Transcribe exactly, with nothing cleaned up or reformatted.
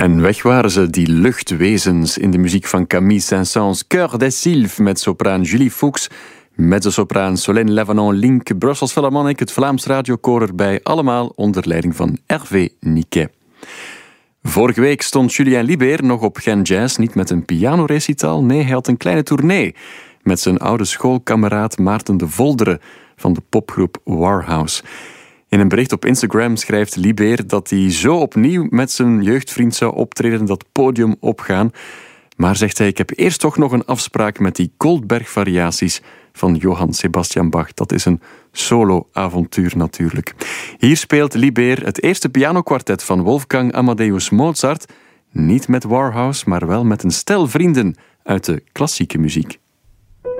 En weg waren ze, die luchtwezens, in de muziek van Camille Saint-Saëns. Cœur des Sylphes met sopraan Julie Fuchs, mezzosopraan Solène Levanon-Link, Brussels Philharmonic, het Vlaams Radiokoor erbij, allemaal onder leiding van Hervé Niquet. Vorige week stond Julien Libert nog op Gen Jazz, niet met een pianorecital, nee, hij had een kleine tournee met zijn oude schoolkameraad Maarten de Volderen van de popgroep Warhouse. In een bericht op Instagram schrijft Libert dat hij zo opnieuw met zijn jeugdvriend zou optreden, dat podium opgaan. Maar zegt hij, ik heb eerst toch nog een afspraak met die Goldberg-variaties van Johann Sebastian Bach. Dat is een solo-avontuur natuurlijk. Hier speelt Libert het eerste pianokwartet van Wolfgang Amadeus Mozart. Niet met Warhouse, maar wel met een stel vrienden uit de klassieke muziek.